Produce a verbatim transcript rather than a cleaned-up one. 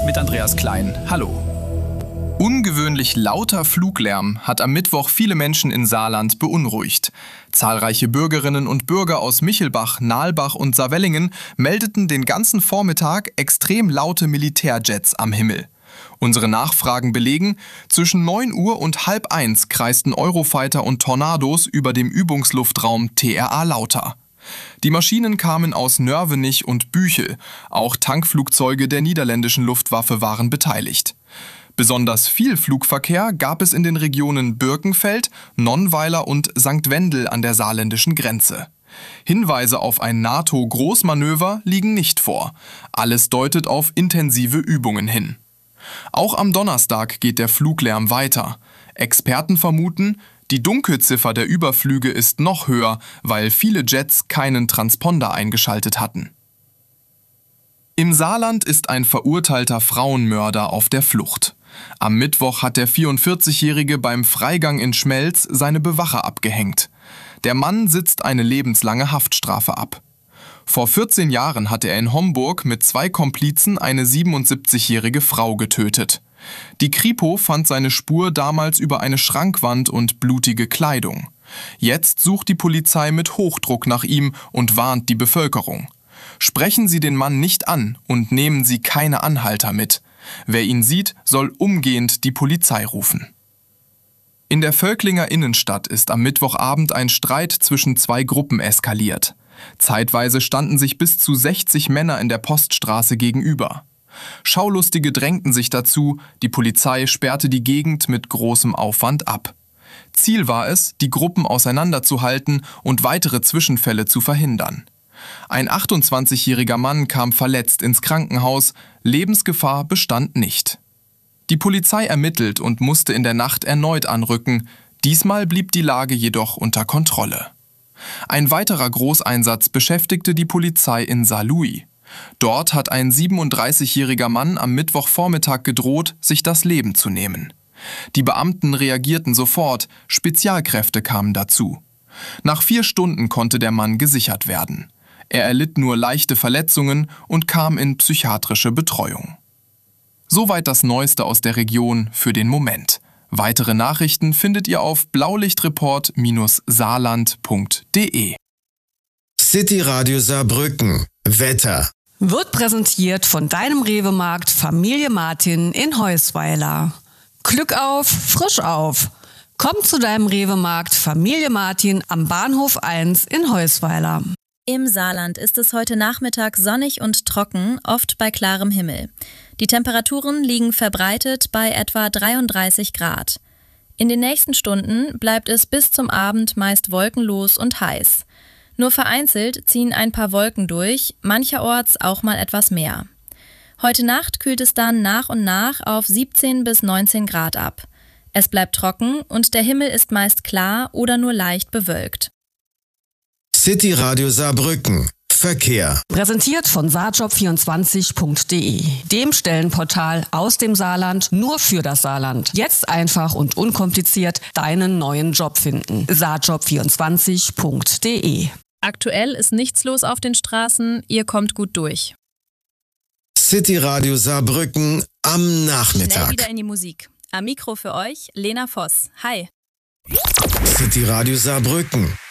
mit Andreas Klein. Hallo. Ungewöhnlich lauter Fluglärm hat am Mittwoch viele Menschen in Saarland beunruhigt. Zahlreiche Bürgerinnen und Bürger aus Michelbach, Nalbach und Saarwellingen meldeten den ganzen Vormittag extrem laute Militärjets am Himmel. Unsere Nachfragen belegen, zwischen neun Uhr und halb eins kreisten Eurofighter und Tornados über dem Übungsluftraum T R A Lauter. Die Maschinen kamen aus Nörvenich und Büchel. Auch Tankflugzeuge der niederländischen Luftwaffe waren beteiligt. Besonders viel Flugverkehr gab es in den Regionen Birkenfeld, Nonnweiler und Sankt Wendel an der saarländischen Grenze. Hinweise auf ein NATO-Großmanöver liegen nicht vor. Alles deutet auf intensive Übungen hin. Auch am Donnerstag geht der Fluglärm weiter. Experten vermuten, die Dunkelziffer der Überflüge ist noch höher, weil viele Jets keinen Transponder eingeschaltet hatten. Im Saarland ist ein verurteilter Frauenmörder auf der Flucht. Am Mittwoch hat der vierundvierzigjährige beim Freigang in Schmelz seine Bewacher abgehängt. Der Mann sitzt eine lebenslange Haftstrafe ab. Vor vierzehn Jahren hatte er in Homburg mit zwei Komplizen eine siebenundsiebzigjährige Frau getötet. Die Kripo fand seine Spur damals über eine Schrankwand und blutige Kleidung. Jetzt sucht die Polizei mit Hochdruck nach ihm und warnt die Bevölkerung. Sprechen Sie den Mann nicht an und nehmen Sie keine Anhalter mit. Wer ihn sieht, soll umgehend die Polizei rufen. In der Völklinger Innenstadt ist am Mittwochabend ein Streit zwischen zwei Gruppen eskaliert. Zeitweise standen sich bis zu sechzig Männer in der Poststraße gegenüber. Schaulustige drängten sich dazu, die Polizei sperrte die Gegend mit großem Aufwand ab. Ziel war es, die Gruppen auseinanderzuhalten und weitere Zwischenfälle zu verhindern. Ein achtundzwanzigjähriger Mann kam verletzt ins Krankenhaus, Lebensgefahr bestand nicht. Die Polizei ermittelt und musste in der Nacht erneut anrücken, diesmal blieb die Lage jedoch unter Kontrolle. Ein weiterer Großeinsatz beschäftigte die Polizei in Saarlouis. Dort hat ein siebenunddreißigjähriger Mann am Mittwochvormittag gedroht, sich das Leben zu nehmen. Die Beamten reagierten sofort, Spezialkräfte kamen dazu. Nach vier Stunden konnte der Mann gesichert werden. Er erlitt nur leichte Verletzungen und kam in psychiatrische Betreuung. Soweit das Neueste aus der Region für den Moment. Weitere Nachrichten findet ihr auf blaulichtreport Bindestrich saarland Punkt de. City Radio Saarbrücken. Wetter. Wird präsentiert von deinem Rewe-Markt Familie Martin in Heusweiler. Glück auf, frisch auf. Komm zu deinem Rewe-Markt Familie Martin am Bahnhof eins in Heusweiler. Im Saarland ist es heute Nachmittag sonnig und trocken, oft bei klarem Himmel. Die Temperaturen liegen verbreitet bei etwa dreiunddreißig Grad. In den nächsten Stunden bleibt es bis zum Abend meist wolkenlos und heiß. Nur vereinzelt ziehen ein paar Wolken durch, mancherorts auch mal etwas mehr. Heute Nacht kühlt es dann nach und nach auf siebzehn bis neunzehn Grad ab. Es bleibt trocken und der Himmel ist meist klar oder nur leicht bewölkt. City Radio Saarbrücken. Verkehr. Präsentiert von saarjob vierundzwanzig Punkt de, dem Stellenportal aus dem Saarland nur für das Saarland. Jetzt einfach und unkompliziert deinen neuen Job finden. saarjob vierundzwanzig Punkt de. Aktuell ist nichts los auf den Straßen, ihr kommt gut durch. City Radio Saarbrücken am Nachmittag. Schnell wieder in die Musik. Am Mikro für euch Lena Voss. Hi. City Radio Saarbrücken.